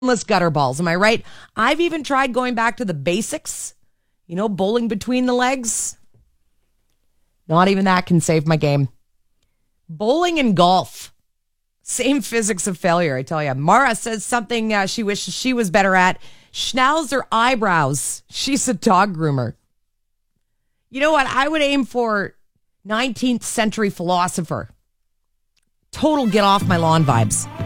gutter balls. Am I right? I've even tried going back to the basics. Bowling between the legs. Not even that can save my game. Bowling and golf. Same physics of failure, I tell you. Mara says something she wishes she was better at. Schnauzer eyebrows. She's a dog groomer. You know what? I would aim for 19th century philosopher. Total get off my lawn vibes.